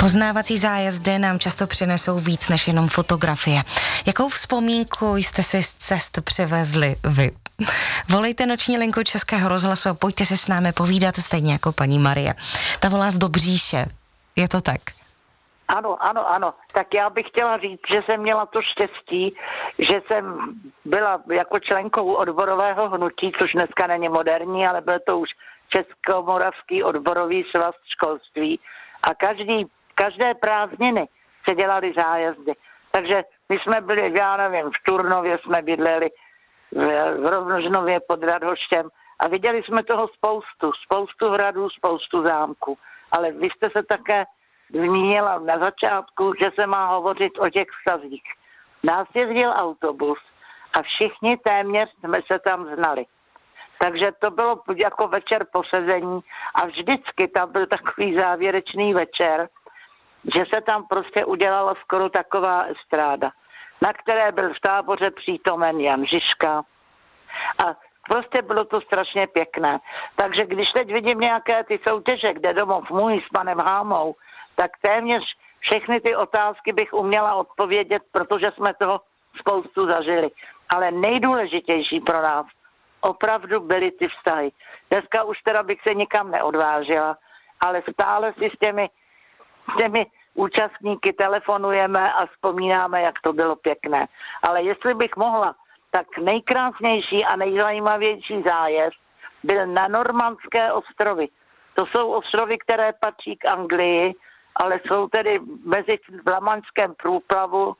Poznávací zájezdy nám často přinesou víc než jenom fotografie. Jakou vzpomínku jste si z cest přivezli vy? Volejte noční linku Českého rozhlasu a pojďte si s námi povídat, stejně jako paní Marie. Ta volá z Dobříše. Je to tak? Ano. Tak já bych chtěla říct, že jsem měla to štěstí, že jsem byla jako členkou odborového hnutí, což dneska není moderní, ale byl to už Českomoravský odborový svaz školství. A každé prázdniny se dělaly zájezdy. Takže my jsme byli, já nevím, v Turnově jsme bydleli, v Rovnožnově pod Radhoštěm a viděli jsme toho spoustu hradů, spoustu zámků. Ale vy jste se také zmínila na začátku, že se má hovořit o těch vztazích. Nás jezdil autobus a všichni téměř jsme se tam znali. Takže to bylo jako večer posezení a vždycky tam byl takový závěrečný večer, že se tam prostě udělala skoro taková estráda, na které byl v táboře přítomen Jan Žižka a prostě bylo to strašně pěkné. Takže když teď vidím nějaké ty soutěže, kde domov můj s panem Hámou, tak téměř všechny ty otázky bych uměla odpovědět, protože jsme toho spoustu zažili. Ale nejdůležitější pro nás opravdu byly ty vztahy. Dneska už teda bych se nikam neodvážila, ale stále si s těmi účastníky telefonujeme a vzpomínáme, jak to bylo pěkné. Ale jestli bych mohla, tak nejkrásnější a nejzajímavější zájezd byl na Normandské ostrovy. To jsou ostrovy, které patří k Anglii, ale jsou tedy v Lamanském průplavu,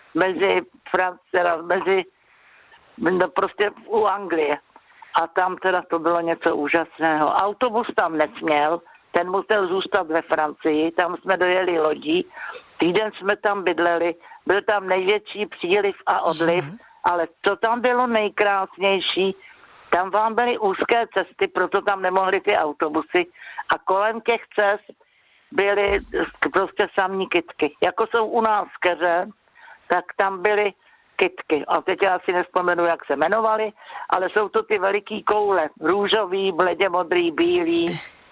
prostě u Anglie. A tam teda to bylo něco úžasného. Autobus tam nesměl, ten musel zůstat ve Francii, tam jsme dojeli lodí, týden jsme tam bydleli, byl tam největší příliv a odliv, ale co tam bylo nejkrásnější, tam vám byly úzké cesty, proto tam nemohly ty autobusy a kolem těch cest byly prostě samní kytky. Jako jsou u nás keře, tak tam byly kytky. A teď já si nespomenu, jak se jmenovaly, ale jsou to ty veliký koule. Růžový, bledě modrý, bílý.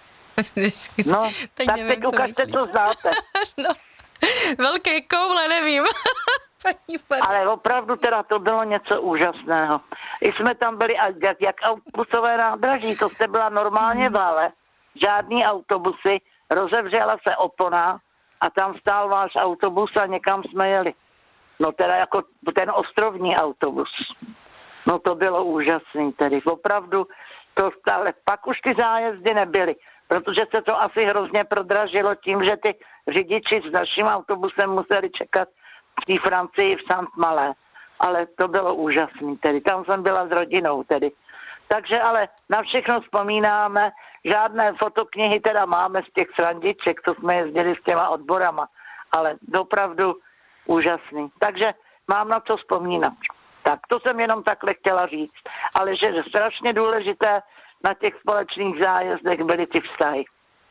No, tak nevím, teď ukažte, co znáte. No, velké koule, nevím. Ale opravdu teda to bylo něco úžasného. I jsme tam byli, jak autobusové nádraží, to jste byla normálně vále, žádný autobusy, rozevřela se opona a tam stál váš autobus a někam jsme jeli. No teda jako ten ostrovní autobus. No to bylo úžasný tedy. Opravdu to stále. Pak už ty zájezdy nebyly, protože se to asi hrozně prodražilo tím, že ty řidiči s naším autobusem museli čekat v té Francii v Saint-Malé. Ale to bylo úžasný tedy. Tam jsem byla s rodinou tedy. Takže ale na všechno vzpomínáme. Žádné fotoknihy teda máme z těch srandiček, co jsme jezdili s těma odborama. Ale opravdu úžasný. Takže mám na co vzpomínat. Tak to jsem jenom takhle chtěla říct. Ale že strašně důležité na těch společných zájezdech byly ty vztahy,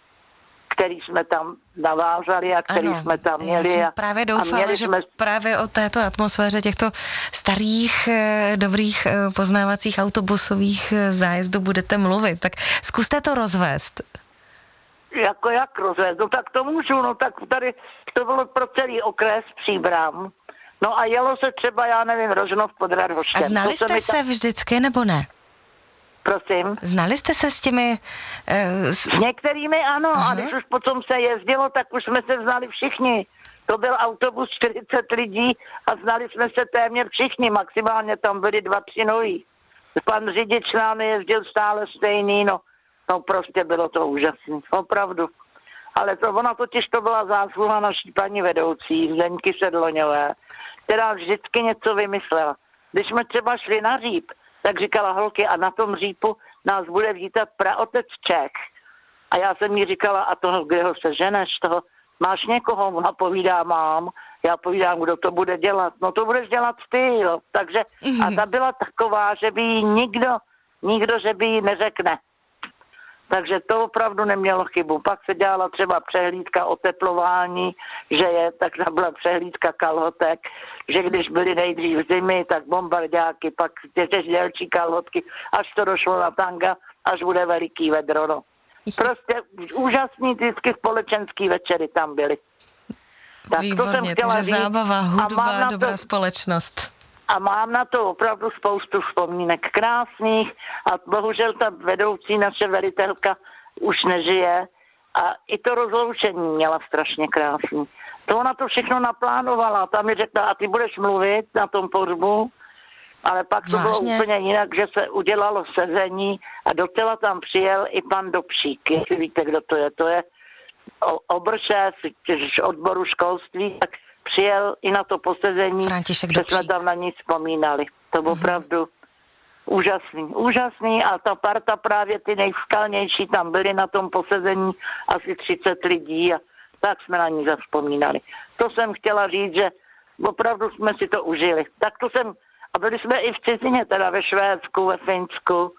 který jsme tam navázali a který jsme tam měli. Já jsem právě doufala, že právě o této atmosféře těchto starých, dobrých poznávacích autobusových zájezdů budete mluvit. Tak zkuste to rozvést. Jako jak rozvést? No tak to můžu, no tak tady to bylo pro celý okres Příbram. No a jelo se třeba, já nevím, Rožnov pod Radhoštěm. A znali jste se vždycky, nebo ne? Prosím? Znali jste se s těmi... S některými ano, a když už potom se jezdilo, tak už jsme se znali všichni. To byl autobus 40 lidí a znali jsme se téměř všichni, maximálně tam byli 2-3 noví. Pan řidič nám jezdil stále stejný, no prostě bylo to úžasné, opravdu. Ale ona totiž to byla zásluha naší paní vedoucí, Zdeňky Sedloňové, která vždycky něco vymyslela. Když jsme třeba šli na Říp, tak říkala holky, a na tom Řípu nás bude vítat praotec Čech. A já jsem jí říkala, a toho, kde ho seženeš, toho, máš někoho? Ona povídá, mám. Já povídám, kdo to bude dělat. No to budeš dělat ty, jo. Takže, a ta byla taková, že by jí nikdo, že by jí neřekne. Takže to opravdu nemělo chybu. Pak se dělala třeba přehlídka oteplování, tak byla přehlídka kalhotek, že když byly nejdřív zimy, tak bombardáky, pak těž dělčí kalhotky, až to došlo na tanga, až bude veliký vedro. No. Prostě úžasný vždycky společenský večery tam byly. Tak výborně, takže zábava, hudba, dobrá společnost. A mám na to opravdu spoustu vzpomínek krásných a bohužel ta vedoucí naše velitelka už nežije a i to rozloučení měla strašně krásný. To ona to všechno naplánovala, tam mi řekla, a ty budeš mluvit na tom pohřbu, ale pak to bylo úplně jinak, že se udělalo sezení a do těla tam přijel i pan Dobšík, jestli víte, kdo to je obršéf odboru školství, tak přijel i na to posezení, že jsme tam na ní vzpomínali. To bylo opravdu úžasný a ta parta právě ty nejskalnější tam byli na tom posezení asi 30 lidí a tak jsme na ní zavzpomínali. To jsem chtěla říct, že opravdu jsme si to užili. Tak to jsem, a byli jsme i v cizině, teda ve Švédsku, ve Finsku.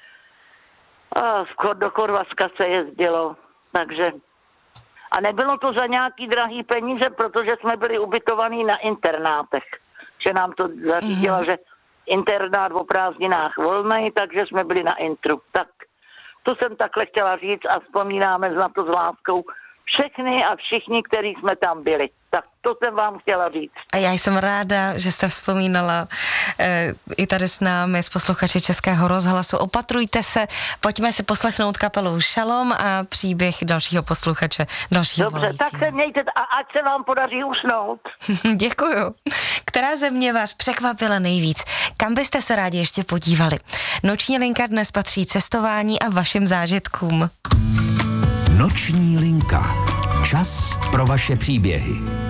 A do Chorvatska se jezdilo, takže a nebylo to za nějaký drahý peníze, protože jsme byli ubytovaní na internátech. Že nám to zařídila, že internát o prázdninách volnej, takže jsme byli na intru. Tak to jsem takhle chtěla říct a vzpomínáme na to s láskou všechny a všichni, kteří jsme tam byli. Tak to jsem vám chtěla říct. A já jsem ráda, že jste vzpomínala i tady s námi, s posluchači Českého rozhlasu. Opatrujte se, pojďme si poslechnout kapelu Šalom a příběh dalšího posluchače, dalšího Dobře, volajícího. tak se mějte a ať se vám podaří usnout. Děkuju. Která země vás překvapila nejvíc? Kam byste se rádi ještě podívali? Noční linka dnes patří cestování a vašim zážitkům. Noční linka. Čas pro vaše příběhy.